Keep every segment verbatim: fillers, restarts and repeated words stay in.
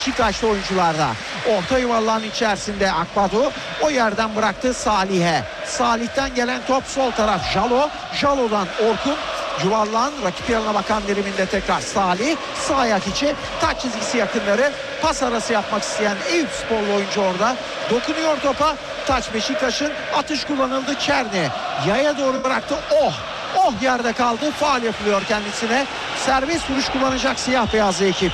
Beşiktaşlı oyuncularda. Orta yuvarlağın içerisinde Akbadu. O yerden bıraktı Salih'e. Salih'ten gelen top sol taraf Jalo. Jalo'dan Orkun. Yuvarlağın rakip yanına bakan diliminde tekrar Salih. Sağ ayak içi. Taç çizgisi yakınları. Pas arası yapmak isteyen Eyüpsporlu oyuncu orada. Dokunuyor topa. Taç Beşiktaş'ın. Atış kullanıldı. Çerni. Yaya doğru bıraktı. Oh! Oh yerde kaldı. Faul yapılıyor kendisine. Serbest vuruş kullanacak siyah beyazlı ekip.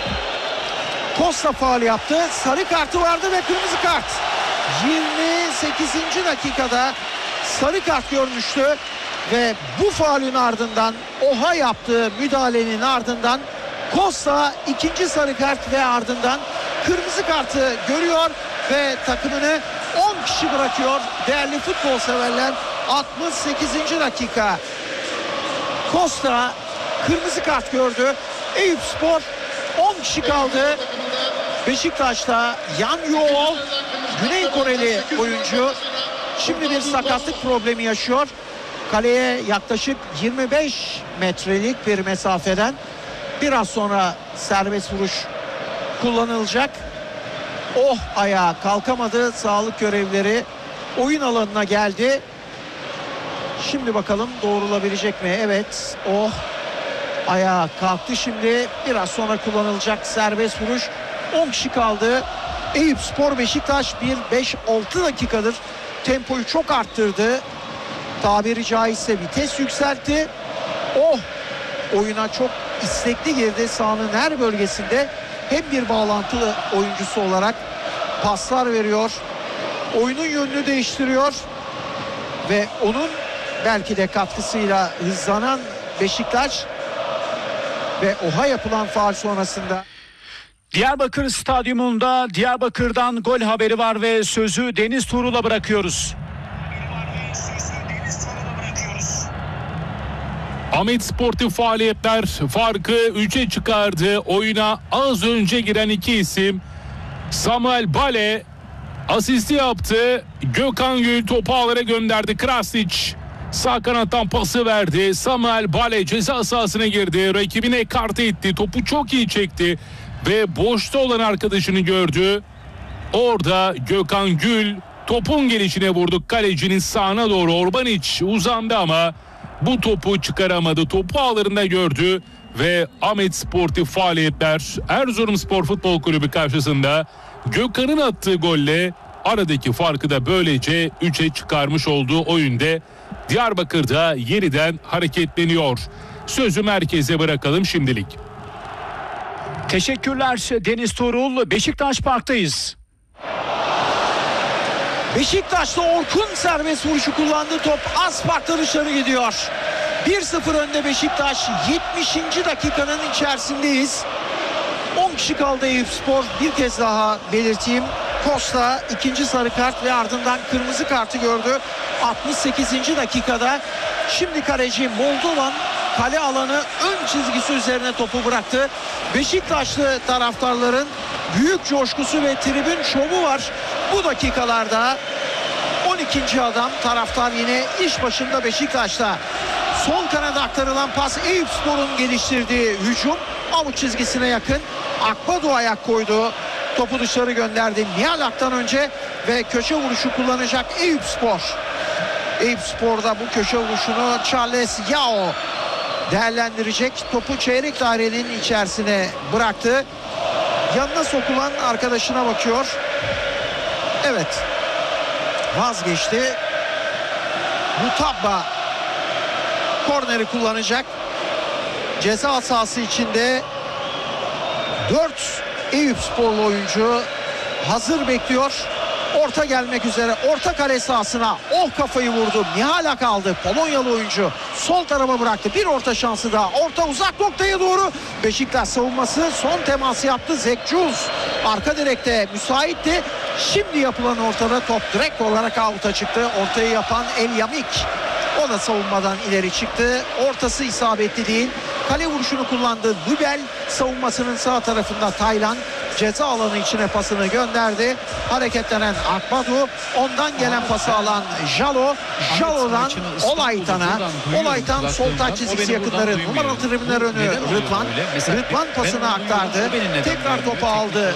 Costa faul yaptı. Sarı kartı vardı ve kırmızı kart. yirmi sekizinci dakikada sarı kart görmüştü ve bu faulün ardından Oha yaptığı müdahalenin ardından Costa ikinci sarı kart ve ardından kırmızı kartı görüyor ve takımını on kişi bırakıyor. Değerli futbol severler, altmış sekizinci dakika Costa kırmızı kart gördü. Eyüpspor on kişi kaldı. Beşiktaş'ta Yan Yool, Güney Koreli oyuncu, şimdi bir sakatlık problemi yaşıyor. Kaleye yaklaşık yirmi beş metrelik bir mesafeden biraz sonra serbest vuruş kullanılacak. Oh ayağa kalkamadı, sağlık görevlileri oyun alanına geldi. Şimdi bakalım doğrulabilecek mi? Evet, oh ayağa kalktı, şimdi biraz sonra kullanılacak serbest vuruş. on kişi kaldı. Eyüpspor Beşiktaş bir beş altı dakikadır tempoyu çok arttırdı. Tabiri caizse vites yükseltti. Oh! Oyuna çok istekli girdi. Sahanın her bölgesinde hem bir bağlantılı oyuncusu olarak paslar veriyor. Oyunun yönünü değiştiriyor. Ve onun belki de katkısıyla hızlanan Beşiktaş ve Oha yapılan faul sonrasında Diyarbakır Stadyumunda Diyarbakır'dan gol haberi var ve sözü Deniz Tuğrul'a bırakıyoruz. Ahmet Sportif faaliyetler farkı üçe çıkardı. Oyuna az önce giren iki isim. Samuel Bale asisti yaptı. Gökhan Gül topu ağlara gönderdi. Krasic sağ kanattan pası verdi. Samuel Bale ceza sahasına girdi. Rakibine kart etti. Topu çok iyi çekti. Ve boşta olan arkadaşını gördü. Orada Gökhan Gül topun gelişine vurdu. Kalecinin sağına doğru Orbanic uzandı ama bu topu çıkaramadı. Topu ağlarında gördü ve Ahmet Sportif faaliyetler Erzurumspor Futbol Kulübü karşısında Gökhan'ın attığı golle aradaki farkı da böylece üçe çıkarmış olduğu oyunda Diyarbakır'da yeniden hareketleniyor. Sözü merkeze bırakalım şimdilik. Teşekkürler Deniz Tuğrul. Beşiktaş Park'tayız. Beşiktaş'ta Orkun serbest vuruşu kullandı. Top az farkla dışarı gidiyor. bir sıfır önde Beşiktaş. yetmişinci dakikanın içerisindeyiz. on kişi kaldı Eyüpspor. Bir kez daha belirteyim. Costa ikinci sarı kart ve ardından kırmızı kartı gördü. altmış sekizinci dakikada. Şimdi kaleci Moldovan kale alanı ön çizgisi üzerine topu bıraktı. Beşiktaşlı taraftarların büyük coşkusu ve tribün şovu var. Bu dakikalarda on ikinci adam, taraftar yine iş başında Beşiktaş'ta. Sol kanada aktarılan pas, Eyüpspor'un geliştirdiği hücum avuç çizgisine yakın. Akbadu ayak koydu. Topu dışarı gönderdi Mihalak'tan önce ve köşe vuruşu kullanacak Eyüpspor. Eyüpspor'da bu köşe vuruşunu Charles Yao değerlendirecek. Topu çeyrek dairenin içerisine bıraktı. Yanına sokulan arkadaşına bakıyor. Evet. Vazgeçti. Mutabba korneri kullanacak. Ceza sahası içinde dört Eyüpsporlu oyuncu hazır bekliyor. Orta gelmek üzere. Orta kale sahasına. Oh kafayı vurdu. Mihalak aldı. Polonyalı oyuncu. Sol tarafa bıraktı. Bir orta şansı daha. Orta uzak noktaya doğru. Beşiktaş savunması son teması yaptı. Zekcuz arka direkte müsaitti. Şimdi yapılan ortada top direkt olarak out'a çıktı. Ortayı yapan El Yamik. O da savunmadan ileri çıktı. Ortası isabetli değil. Kale vuruşunu kullandı. Lübel savunmasının sağ tarafında Taylan ceza alanı içine pasını gönderdi. Hareketlenen Akbadu, ondan gelen pası alan Jalo. Jalo'dan Olaytan'a. Olaytan sol taç çizgisi yakınları numaralı tribünler önü Rıdvan. Rıdvan pasını aktardı. Tekrar topu aldı